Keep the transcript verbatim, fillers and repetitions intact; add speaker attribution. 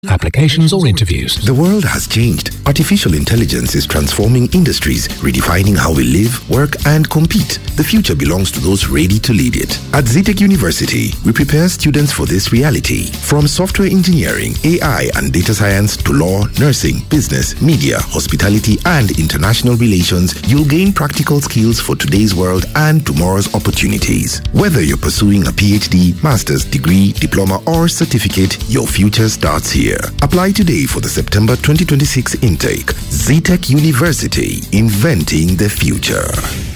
Speaker 1: applications or interviews.
Speaker 2: The world has changed. Artificial intelligence is transforming industries, redefining how we live, work, and compete. The future belongs to those ready to lead it. At Zetech University, we prepare students for this reality. From software engineering, A I and data science to law, nursing, business, media, hospitality, and international relations, you'll gain practical skills for today's world and tomorrow's opportunities. Whether you're pursuing a P H D, master's degree, diploma, or certificate, your future starts here. Apply today for the September twenty twenty-six intake. Zetech University, inventing the future.